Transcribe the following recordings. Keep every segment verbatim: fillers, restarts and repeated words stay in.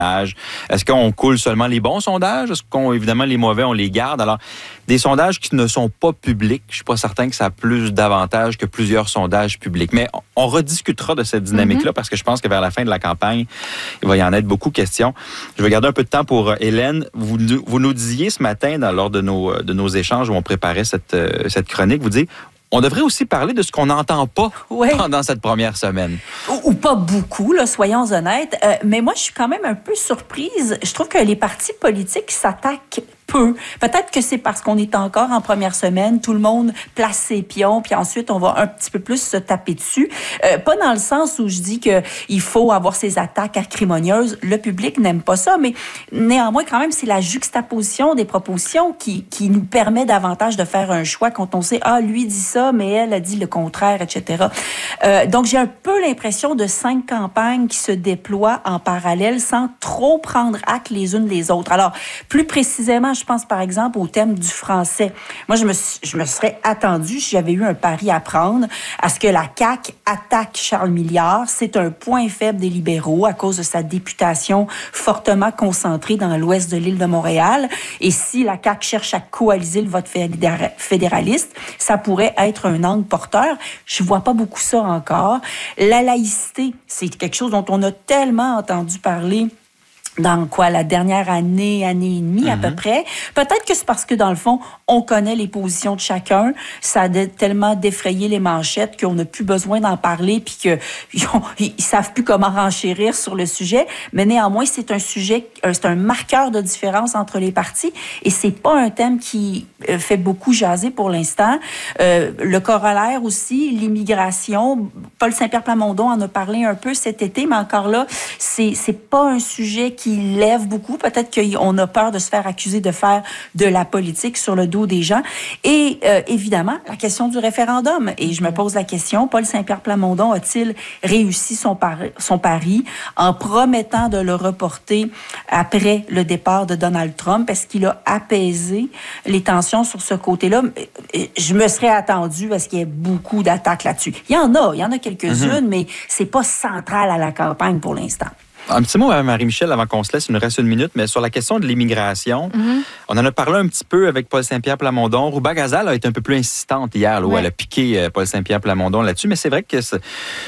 Est-ce qu'on coule seulement les bons sondages? Est-ce qu'on, évidemment, les mauvais, on les garde? Alors, des sondages qui ne sont pas publics, je suis pas certain que ça a plus d'avantages que plusieurs sondages publics. Mais on rediscutera de cette dynamique-là mm-hmm. parce que je pense que vers la fin de la campagne, il va y en être beaucoup question. Je vais garder un peu de temps pour Hélène. Vous, vous nous disiez ce matin, dans, lors de nos, de nos échanges où on préparait cette, cette chronique, vous dites... On devrait aussi parler de ce qu'on n'entend pas ouais. pendant cette première semaine. Ou, ou pas beaucoup, là, soyons honnêtes. Euh, mais moi, je suis quand même un peu surprise. Je trouve que les partis politiques s'attaquent peu. Peut-être que c'est parce qu'on est encore en première semaine, tout le monde place ses pions, puis ensuite, on va un petit peu plus se taper dessus. Euh, pas dans le sens où je dis qu'il faut avoir ces attaques acrimonieuses. Le public n'aime pas ça, mais néanmoins, quand même, c'est la juxtaposition des propositions qui, qui nous permet davantage de faire un choix quand on sait, ah, lui dit ça, mais elle a dit le contraire, et cetera. Euh, donc, j'ai un peu l'impression de cinq campagnes qui se déploient en parallèle sans trop prendre acte les unes des autres. Alors, plus précisément, je pense par exemple au thème du français. Moi, je me, je me serais attendue, si j'avais eu un pari à prendre, à ce que la C A Q attaque Charles Milliard. C'est un point faible des libéraux à cause de sa députation fortement concentrée dans l'ouest de l'île de Montréal. Et si la C A Q cherche à coaliser le vote fédéraliste, ça pourrait être un angle porteur. Je vois pas beaucoup ça encore. La laïcité, c'est quelque chose dont on a tellement entendu parler dans quoi, la dernière année, année et demie mm-hmm. à peu près. Peut-être que c'est parce que, dans le fond, on connaît les positions de chacun. Ça a de, tellement défrayé les manchettes qu'on n'a plus besoin d'en parler puis qu'ils ils savent plus comment renchérir sur le sujet. Mais néanmoins, c'est un sujet, c'est un marqueur de différence entre les partis et c'est pas un thème qui fait beaucoup jaser pour l'instant. Euh, le corollaire aussi, l'immigration. Paul Saint-Pierre Plamondon en a parlé un peu cet été, mais encore là, c'est, c'est pas un sujet qui lève beaucoup. Peut-être qu'on a peur de se faire accuser de faire de la politique sur le dos des gens. Et euh, évidemment, la question du référendum. Et je me pose la question, Paul Saint-Pierre Plamondon a-t-il réussi son pari, son pari en promettant de le reporter après le départ de Donald Trump? Est-ce qu'il a apaisé les tensions sur ce côté-là? Je me serais attendue à ce qu'il y ait beaucoup d'attaques là-dessus. Il y en a, il y en a quelques-unes, mm-hmm. mais c'est pas central à la campagne pour l'instant. Un petit mot à Marie-Michel avant qu'on se laisse, il nous reste une minute, mais sur la question de l'immigration, mm-hmm. on en a parlé un petit peu avec Paul Saint-Pierre Plamondon. Rouba Gazal a été un peu plus insistante hier, là, où ouais. elle a piqué Paul Saint-Pierre Plamondon là-dessus, mais c'est vrai que ça,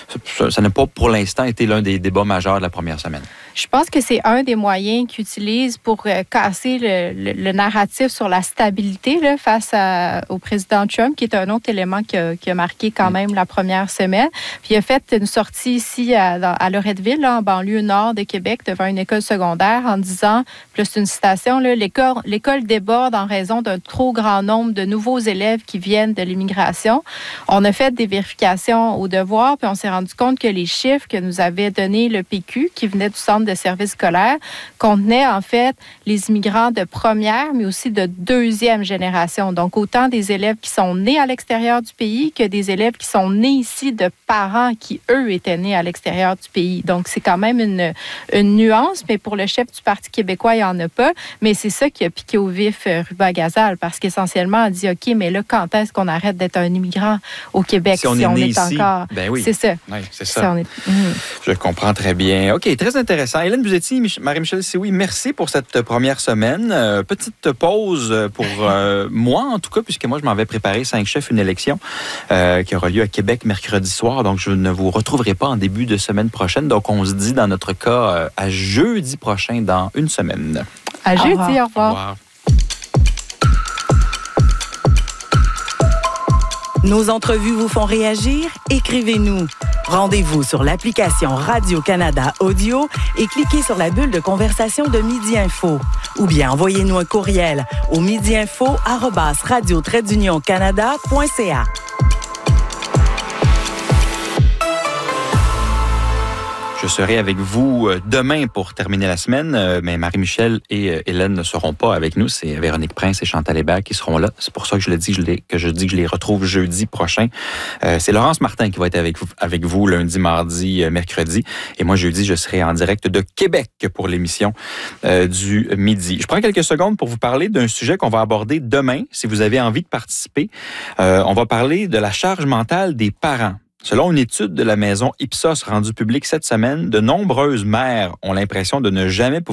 ça n'a pas pour l'instant été l'un des débats majeurs de la première semaine. Je pense que c'est un des moyens qu'ils utilisent pour euh, casser le, le, le narratif sur la stabilité là, face à, au président Trump, qui est un autre élément qui a, qui a marqué quand mm. même la première semaine. Puis il a fait une sortie ici à, à Loretteville, là, en banlieue nord de Québec, devant une école secondaire, en disant, plus c'est une citation, là, l'école, l'école déborde en raison d'un trop grand nombre de nouveaux élèves qui viennent de l'immigration. On a fait des vérifications au devoir, puis on s'est rendu compte que les chiffres que nous avait donnés le P Q, qui venait du centre de services scolaires, contenaient en fait les immigrants de première, mais aussi de deuxième génération. Donc, autant des élèves qui sont nés à l'extérieur du pays que des élèves qui sont nés ici de parents qui, eux, étaient nés à l'extérieur du pays. Donc, c'est quand même une, une nuance, mais pour le chef du Parti québécois, il n'y en a pas. Mais c'est ça qui a piqué au vif Rouba Gazal, parce qu'essentiellement, elle dit, OK, mais là, quand est-ce qu'on arrête d'être un immigrant au Québec si on si est, on né est ici, encore... Ben oui. C'est ça. Oui, c'est ça. Si on est... mm-hmm. Je comprends très bien. OK, très intéressant. Hélène Buzzetti, Marie-Michel Sioui, merci pour cette première semaine. Euh, petite pause pour euh, moi, en tout cas, puisque moi, je m'en vais préparer cinq chefs, une élection euh, qui aura lieu à Québec mercredi soir. Donc, je ne vous retrouverai pas en début de semaine prochaine. Donc, on se dit, dans notre cas, euh, à jeudi prochain, dans une semaine. À jeudi, au revoir. Au revoir. Nos entrevues vous font réagir? Écrivez-nous. Rendez-vous sur l'application Radio-Canada Audio et cliquez sur la bulle de conversation de Midi Info. Ou bien envoyez-nous un courriel au midiinfo arobase radio trait d'union canada point c a. Je serai avec vous demain pour terminer la semaine, mais Marie-Michel et Hélène ne seront pas avec nous. C'est Véronique Prince et Chantal Hébert qui seront là. C'est pour ça que je le dis, que je, les, que je dis que je les retrouve jeudi prochain. Euh, c'est Laurence Martin qui va être avec vous, avec vous lundi, mardi, mercredi. Et moi, jeudi, je serai en direct de Québec pour l'émission euh, du midi. Je prends quelques secondes pour vous parler d'un sujet qu'on va aborder demain, si vous avez envie de participer. Euh, on va parler de la charge mentale des parents. Selon une étude de la maison Ipsos rendue publique cette semaine, de nombreuses mères ont l'impression de ne jamais pouvoir